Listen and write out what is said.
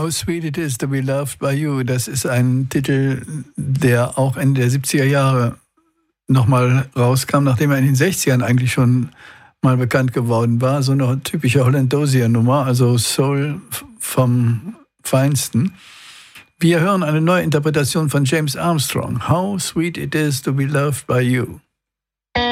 How Sweet It Is to Be Loved by You, das ist ein Titel, der auch Ende der 70er Jahre nochmal rauskam, nachdem er in den 60ern eigentlich schon mal bekannt geworden war. So eine typische Hollandosier-Nummer, also Soul vom Feinsten. Wir hören eine neue Interpretation von James Armstrong. How Sweet It Is to Be Loved by You.